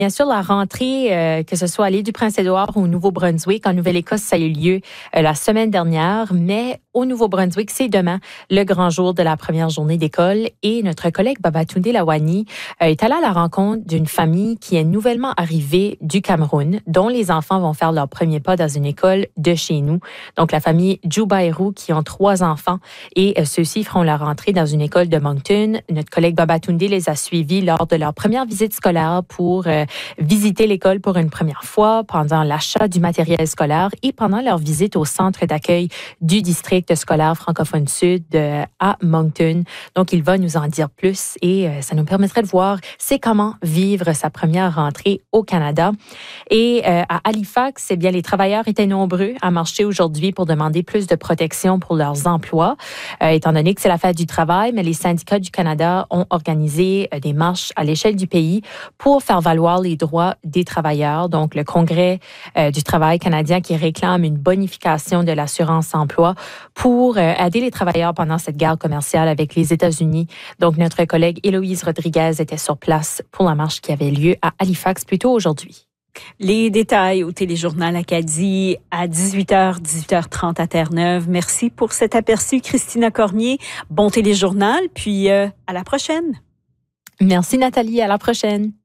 Bien sûr, la rentrée, que ce soit à l'île du Prince-Édouard ou au Nouveau-Brunswick, en Nouvelle-Écosse, ça a eu lieu la semaine dernière, mais au Nouveau-Brunswick, c'est demain le grand jour de la première journée d'école et notre collègue Babatunde Lawani est allé à la rencontre d'une famille qui est nouvellement arrivée du Cameroun, dont les enfants vont faire leur premier pas dans une école de chez nous. Donc, la famille Djoubaïrou qui ont 3 enfants et ceux-ci feront leur rentrée dans une école de Moncton. Notre collègue Babatunde les a suivis lors de leur première visite scolaire pour visiter l'école pour une première fois, pendant l'achat du matériel scolaire et pendant leur visite au centre d'accueil du district scolaire francophone sud à Moncton. Donc, il va nous en dire plus et ça nous permettrait de voir c'est comment vivre sa première rentrée au Canada. Et à Halifax, eh bien, les travailleurs étaient nombreux à marcher aujourd'hui pour demander plus de protection pour leurs emplois. Étant donné que c'est la fête du travail, mais les syndicats du Canada ont organisé des marches à l'échelle du pays pour faire valoir les droits des travailleurs. Donc, le Congrès du travail canadien qui réclame une bonification de l'assurance-emploi pour aider les travailleurs pendant cette guerre commerciale avec les États-Unis. Donc, notre collègue Héloïse Rodriguez était sur place pour la marche qui avait lieu à Halifax plus tôt aujourd'hui. Les détails au Téléjournal Acadie à 18h, 18h30 à Terre-Neuve. Merci pour cet aperçu, Christina Cormier. Bon Téléjournal, puis à la prochaine. Merci Nathalie, à la prochaine.